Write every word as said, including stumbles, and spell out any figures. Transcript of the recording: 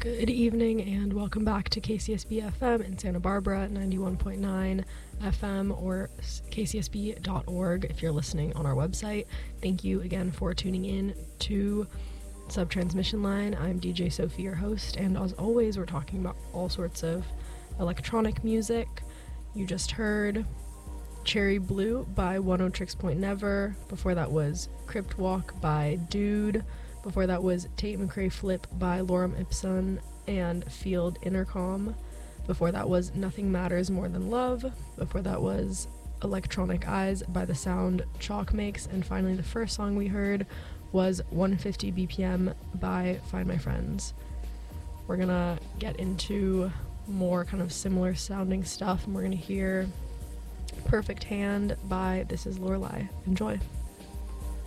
Good evening and welcome back to K C S B F M in Santa Barbara, ninety-one point nine F M or K C S B dot org if you're listening on our website. Thank you again for tuning in to Subtransmission Line. I'm D J Sophie, your host, and as always we're talking about all sorts of electronic music. You just heard Cherry Blue by Oneohtrix Point Never. Before that was Crypt Walk by Dude. Before that was Tate McRae Flip by Lorem Ipsum and Field Intercom. Before that was Nothing Matters More Than Love. Before that was Electronic Eyes by The Sound Chalk Makes. And finally the first song we heard was one fifty B P M by Find My Friends. We're gonna get into more kind of similar sounding stuff, and we're gonna hear Perfect Hand by This Is Lorelei. Enjoy.